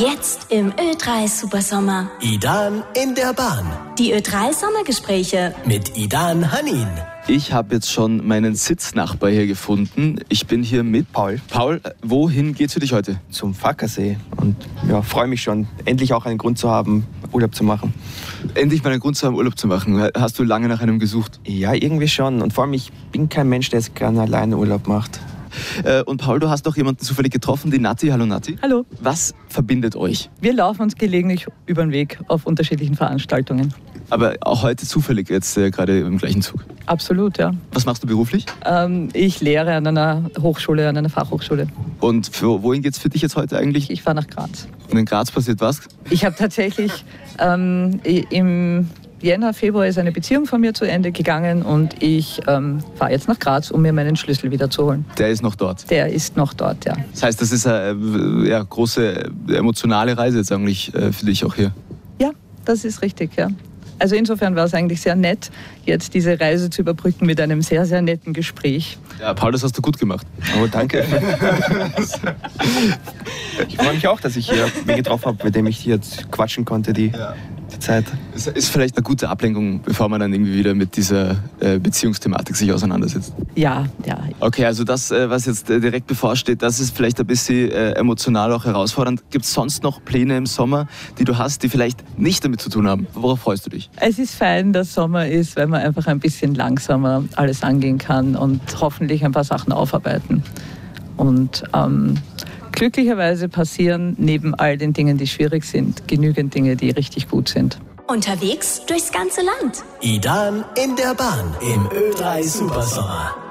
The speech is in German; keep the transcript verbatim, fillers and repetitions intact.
Jetzt im Ö drei Supersommer. Idan in der Bahn. Die Ö drei Sommergespräche. Mit Idan Hanin. Ich habe jetzt schon meinen Sitznachbar hier gefunden. Ich bin hier mit Paul. Paul, wohin geht's für dich heute? Zum Fackersee. Und ja, freue mich schon, endlich auch einen Grund zu haben, Urlaub zu machen. Endlich mal einen Grund zu haben, Urlaub zu machen. Hast du lange nach einem gesucht? Ja, irgendwie schon. Und vor allem, ich bin kein Mensch, der jetzt gerne alleine Urlaub macht. Äh, und Paul, du hast doch jemanden zufällig getroffen, die Nati. Hallo Nati. Hallo. Was verbindet euch? Wir laufen uns gelegentlich über den Weg auf unterschiedlichen Veranstaltungen. Aber auch heute zufällig jetzt äh, gerade im gleichen Zug. Absolut, ja. Was machst du beruflich? Ähm, ich lehre an einer Hochschule, an einer Fachhochschule. Und für, wohin geht's für dich jetzt heute eigentlich? Ich fahre nach Graz. Und in Graz passiert was? Ich habe tatsächlich ähm, im Jänner, Februar ist eine Beziehung von mir zu Ende gegangen und ich ähm, fahre jetzt nach Graz, um mir meinen Schlüssel wiederzuholen. Der ist noch dort? Der ist noch dort, ja. Das heißt, das ist eine ja, große emotionale Reise jetzt eigentlich äh, für dich auch hier? Ja, das ist richtig, ja. Also insofern war es eigentlich sehr nett, jetzt diese Reise zu überbrücken mit einem sehr, sehr netten Gespräch. Ja, Paul, das hast du gut gemacht. Oh, danke. Ich freue mich auch, dass ich hier wen getroffen habe, mit dem ich hier jetzt quatschen konnte, die, ja. die Zeit. Es ist vielleicht eine gute Ablenkung, bevor man dann irgendwie wieder mit dieser äh, Beziehungsthematik sich auseinandersetzt. Ja, ja. Okay, also das, äh, was jetzt äh, direkt bevorsteht, das ist vielleicht ein bisschen äh, emotional auch herausfordernd. Gibt es sonst noch Pläne im Sommer, die du hast, die vielleicht nicht damit zu tun haben? Worauf freust du dich? Es ist fein, dass Sommer ist, weil man einfach ein bisschen langsamer alles angehen kann und hoffentlich ein paar Sachen aufarbeiten. Und ähm, glücklicherweise passieren neben all den Dingen, die schwierig sind, genügend Dinge, die richtig gut sind. Unterwegs durchs ganze Land. Idan in der Bahn im Ö drei Supersommer.